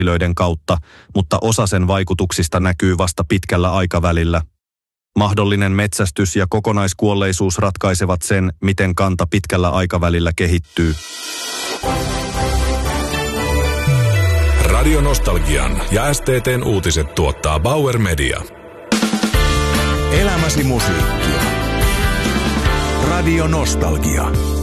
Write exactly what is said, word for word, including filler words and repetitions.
kautta, mutta osa sen vaikutuksista näkyy vasta pitkällä aikavälillä. Mahdollinen metsästys ja kokonaiskuolleisuus ratkaisevat sen, miten kanta pitkällä aikavälillä kehittyy. Radio Nostalgian ja S T T:n uutiset tuottaa Bauer Media. Elämäsi musiikkia. Radio Nostalgia.